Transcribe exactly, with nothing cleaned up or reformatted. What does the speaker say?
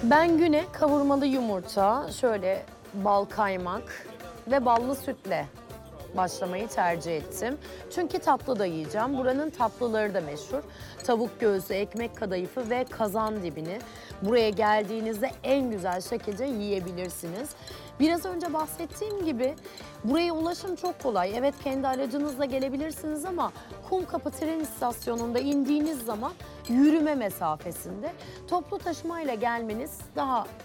Ben güne kavurmalı yumurta, şöyle bal kaymak ve ballı sütle başlamayı tercih ettim. Çünkü tatlı da yiyeceğim. Buranın tatlıları da meşhur. Tavuk göğsü, ekmek kadayıfı ve kazan dibini buraya geldiğinizde en güzel şekilde yiyebilirsiniz. Biraz önce bahsettiğim gibi buraya ulaşım çok kolay. Evet, kendi aracınızla gelebilirsiniz ama Kumkapı tren istasyonunda indiğiniz zaman yürüme mesafesinde. Toplu taşımayla gelmeniz daha